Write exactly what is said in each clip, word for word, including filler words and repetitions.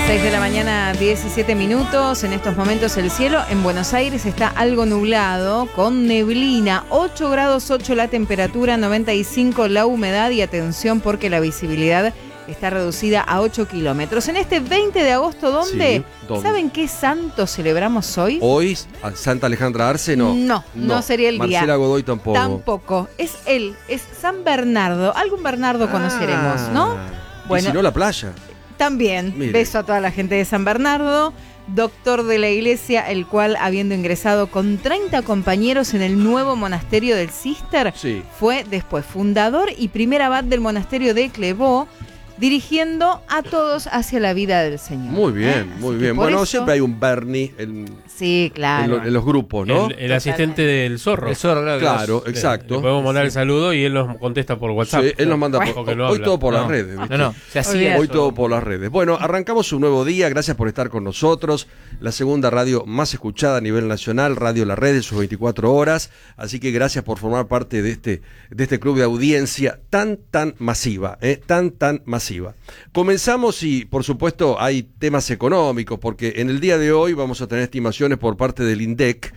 seis de la mañana, diecisiete minutos. En estos momentos el cielo en Buenos Aires está algo nublado, con neblina, ocho grados ocho la temperatura, noventa y cinco la humedad y atención porque la visibilidad está reducida a ocho kilómetros. En este veinte de agosto, ¿dónde? Sí, ¿dónde? ¿Saben qué santo celebramos hoy? Hoy, a Santa Alejandra Arce, no. No, no, no sería el día. Marcela Godoy tampoco. Tampoco. Es él, es San Bernardo. Algún Bernardo ah, conoceremos, ¿no? Bueno, y si no, la playa. También, Mire. Beso a toda la gente de San Bernardo, doctor de la iglesia, el cual, habiendo ingresado con treinta compañeros en el nuevo monasterio del Císter, sí. fue después fundador y primer abad del monasterio de Clevaux, dirigiendo a todos hacia la vida del Señor. Muy bien, ¿Eh? muy bien. Bueno, eso... siempre hay un Bernie en, sí, claro. en, lo, en los grupos, ¿no? El, el asistente del zorro. El zorro, claro, claro exacto. Le, le podemos mandar sí. el saludo y él nos contesta por WhatsApp. Sí, él nos manda bueno. por, hoy todo por no. las redes. ¿viste? No, no, se hacía Hoy eso. todo por las redes. Bueno, arrancamos un nuevo día. Gracias por estar con nosotros. La segunda radio más escuchada a nivel nacional, Radio La Red, sus veinticuatro horas. Así que gracias por formar parte de este, de este club de audiencia tan, tan masiva, ¿eh? tan, tan masiva. Comenzamos y, por supuesto, hay temas económicos, porque en el día de hoy vamos a tener estimaciones por parte del INDEC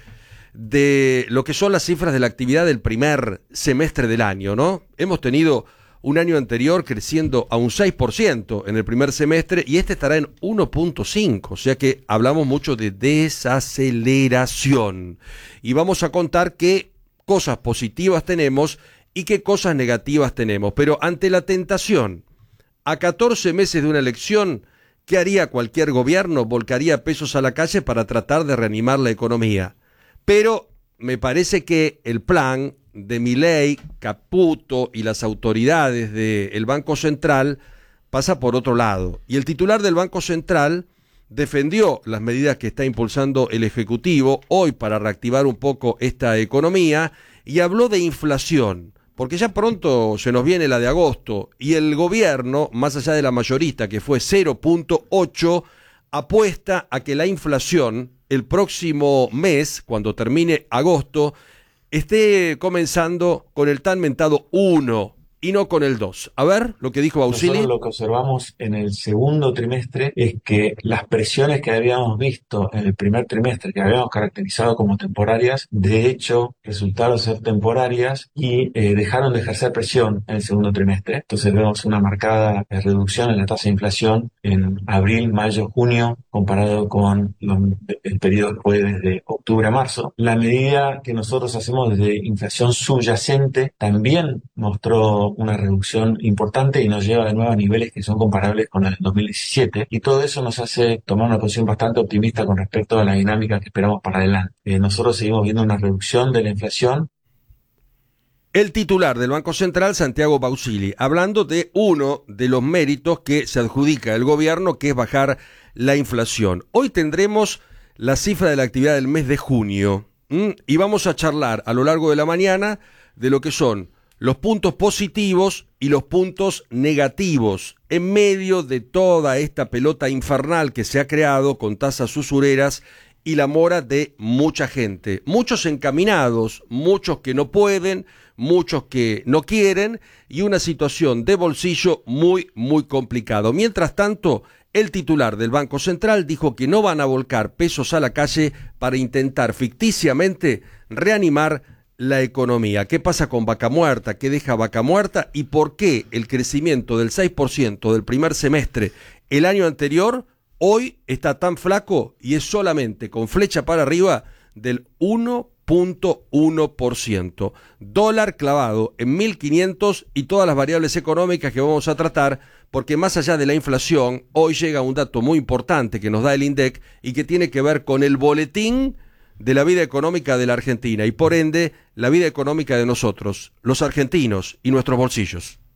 de lo que son las cifras de la actividad del primer semestre del año, ¿no? Hemos tenido un año anterior creciendo a un seis por ciento en el primer semestre y este estará en uno punto cinco, o sea que hablamos mucho de desaceleración. Y vamos a contar qué cosas positivas tenemos y qué cosas negativas tenemos, pero ante la tentación, a catorce meses de una elección, ¿qué haría cualquier gobierno? Volcaría pesos a la calle para tratar de reanimar la economía. Pero me parece que el plan de Milei, Caputo y las autoridades del Banco Central pasa por otro lado. Y el titular del Banco Central defendió las medidas que está impulsando el Ejecutivo hoy para reactivar un poco esta economía y habló de inflación. Porque ya pronto se nos viene la de agosto y el gobierno, más allá de la mayorista que fue cero punto ocho, apuesta a que la inflación el próximo mes, cuando termine agosto, esté comenzando con el tan mentado uno y no con el dos. A ver, lo que dijo Bausili. Nosotros lo que observamos en el segundo trimestre es que las presiones que habíamos visto en el primer trimestre, que habíamos caracterizado como temporarias, de hecho resultaron ser temporarias y eh, dejaron de ejercer presión en el segundo trimestre. Entonces vemos una marcada reducción en la tasa de inflación en abril, mayo, junio, comparado con los, el periodo que fue desde octubre a marzo. La medida que nosotros hacemos desde inflación subyacente también mostró una reducción importante y nos lleva de nuevo a niveles que son comparables con el dos mil diecisiete, y todo eso nos hace tomar una posición bastante optimista con respecto a la dinámica que esperamos para adelante. Eh, nosotros seguimos viendo una reducción de la inflación. El titular del Banco Central, Santiago Bausili, hablando de uno de los méritos que se adjudica el gobierno, que es bajar la inflación. Hoy tendremos la cifra de la actividad del mes de junio, ¿m? y vamos a charlar a lo largo de la mañana de lo que son los puntos positivos y los puntos negativos en medio de toda esta pelota infernal que se ha creado con tasas usureras y la mora de mucha gente. Muchos encaminados, muchos que no pueden, muchos que no quieren y una situación de bolsillo muy, muy complicado. Mientras tanto, el titular del Banco Central dijo que no van a volcar pesos a la calle para intentar ficticiamente reanimar la economía. ¿Qué pasa con Vaca Muerta? ¿Qué deja Vaca Muerta? ¿Y por qué el crecimiento del seis por ciento del primer semestre el año anterior hoy está tan flaco y es solamente con flecha para arriba del uno punto uno por ciento? Dólar clavado en mil quinientos y todas las variables económicas que vamos a tratar, porque más allá de la inflación, hoy llega un dato muy importante que nos da el INDEC y que tiene que ver con el boletín de la vida económica de la Argentina y por ende la vida económica de nosotros, los argentinos y nuestros bolsillos.